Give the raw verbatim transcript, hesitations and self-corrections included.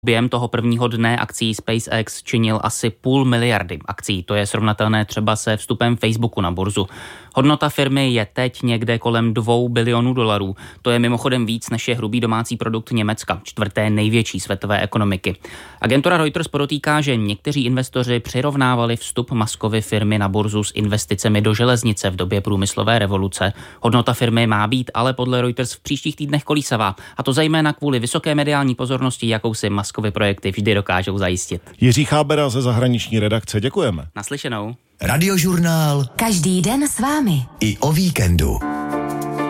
Během toho prvního dne akcí SpaceX činil asi půl miliardy akcí. To je srovnatelné třeba se vstupem Facebooku na burzu. Hodnota firmy je teď někde kolem dvou bilionů dolarů. To je mimochodem víc, než je hrubý domácí produkt Německa, čtvrté největší světové ekonomiky. Agentura Reuters podotýká, že někteří investoři přirovnávali vstup Muskovy firmy na burzu s investicemi do železnice v době průmyslové revoluce. Hodnota firmy má být ale podle Reuters v příštích týdnech kolísavá, a to zejména kvůli vysoké mediální pozornosti, jakou si Muskovy projekty vždy dokážou zajistit. Jiří Chábera ze zahraniční redakce, děkujeme. Naslyšenou. Radiožurnál. Každý den s vámi. I o víkendu.